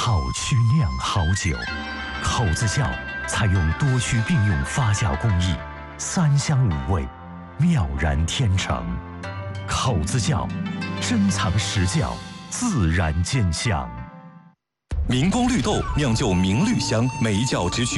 好曲酿好酒，口子窖采用多区并用发酵工艺，3香5味，妙然天成。口子窖，珍藏实窖，自然见香。 明光绿豆酿就明绿香，每一窖只取